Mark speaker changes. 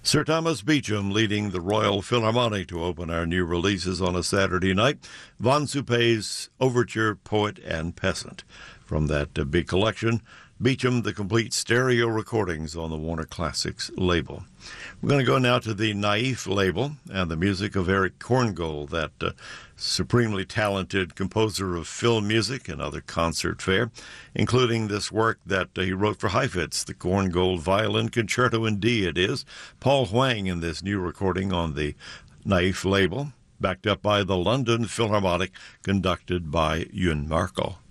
Speaker 1: Sir Thomas Beecham leading the Royal Philharmonic to open our new releases on a Saturday night. Von Suppé's Overture, Poet and Peasant. From that big collection, Beecham, the complete stereo recordings on the Warner Classics label. We're going to go now to the Naif label and the music of Eric Korngold, that supremely talented composer of film music and other concert fare, including this work that he wrote for Heifetz, the Korngold Violin Concerto in D it is. Paul Huang in this new recording on the Naif label, backed up by the London Philharmonic, conducted by Yun Markel.